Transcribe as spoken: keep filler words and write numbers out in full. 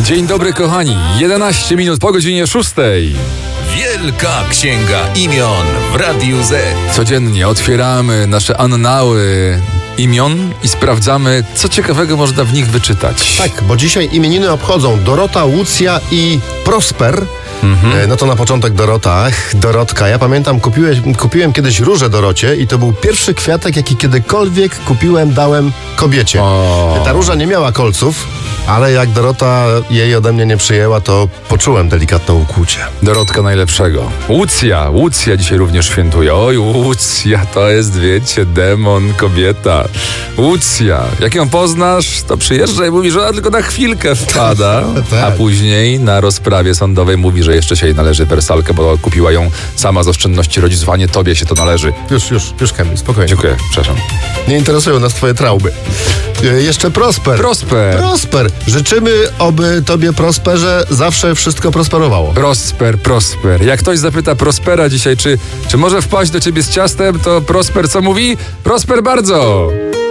Dzień dobry kochani, jedenaście minut po godzinie szóstej. Wielka Księga Imion w Radiu Z. Codziennie otwieramy nasze annały imion i sprawdzamy, co ciekawego można w nich wyczytać. Tak, bo dzisiaj imieniny obchodzą Dorota, Łucja i Prosper. Mhm. E, no to na początek Dorota. Ach, Dorotka. Ja pamiętam, kupiłem, kupiłem kiedyś różę Dorocie i to był pierwszy kwiatek, jaki kiedykolwiek kupiłem, dałem kobiecie. O. Ta róża nie miała kolców, ale jak Dorota jej ode mnie nie przyjęła, to poczułem delikatne ukłucie. Dorotka najlepszego. Łucja, Łucja dzisiaj również świętuje. Oj, Łucja, to jest, wiecie, demon, kobieta. Łucja, jak ją poznasz, to przyjeżdża i mówi, że ona tylko na chwilkę wpada, Tak. a później na rozprawie sądowej mówi, że jeszcze się jej należy wersalkę, bo kupiła ją sama z oszczędności rodziców, a nie tobie się to należy. Już, już, już Kamil, spokojnie. Dziękuję, przepraszam. Nie interesują nas twoje traumy. E, jeszcze Prosper. Prosper. Prosper. Życzymy, oby tobie, Prosperze, zawsze wszystko prosperowało. Prosper, Prosper. Jak ktoś zapyta Prospera dzisiaj, czy, czy może wpaść do ciebie z ciastem, to Prosper co mówi? Prosper bardzo!